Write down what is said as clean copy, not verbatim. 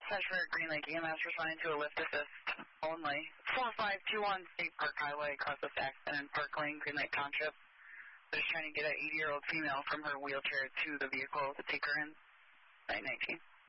dispatch for Green Lake EMS responding to a lift assist only. 4521 State Park Highway across the accident in Park Lane, Green Lake Township. They're just trying to get an 80-year-old female from her wheelchair to the vehicle to take her in. 919.